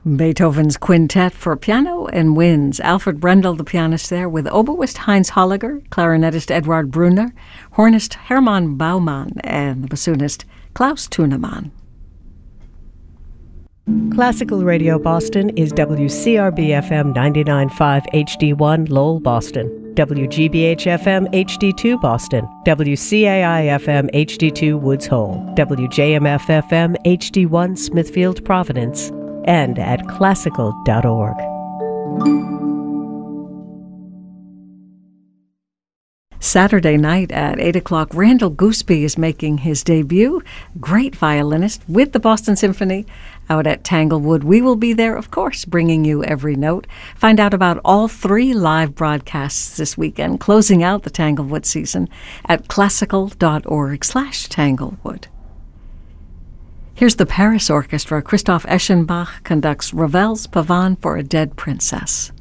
Beethoven's Quintet for piano and winds. Alfred Brendel, the pianist there, with oboist Heinz Holliger, clarinetist Eduard Brunner, hornist Hermann Baumann, and the bassoonist Klaus Tunemann. Classical Radio Boston is WCRB-FM 99.5 HD1 Lowell, Boston, WGBH-FM HD2 Boston, WCAI-FM HD2 Woods Hole, WJMF-FM HD1 Smithfield, Providence, and at classical.org. Saturday night at 8 o'clock, Randall Gooseby is making his debut. Great violinist with the Boston Symphony out at Tanglewood. We will be there, of course, bringing you every note. Find out about all 3 live broadcasts this weekend, closing out the Tanglewood season at classical.org/Tanglewood. Here's the Paris Orchestra. Christoph Eschenbach conducts Ravel's Pavane for a Dead Princess.